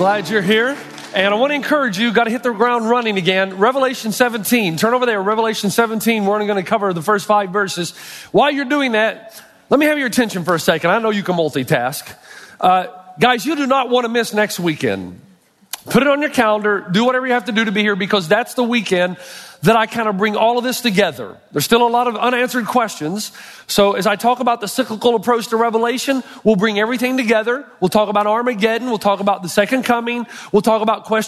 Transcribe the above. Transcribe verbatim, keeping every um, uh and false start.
Glad you're here. And I want to encourage you, got to hit the ground running again. Revelation seventeen. Turn over there, Revelation seventeen. We're only going to cover the first five verses. While you're doing that, let me have your attention for a second. I know you can multitask. Uh, guys, you do not want to miss next weekend. Put it on your calendar. Do whatever you have to do to be here, because that's the weekend that I kind of bring all of this together. There's still a lot of unanswered questions. So as I talk about the cyclical approach to Revelation, we'll bring everything together. We'll talk about Armageddon. We'll talk about the second coming. We'll talk about questions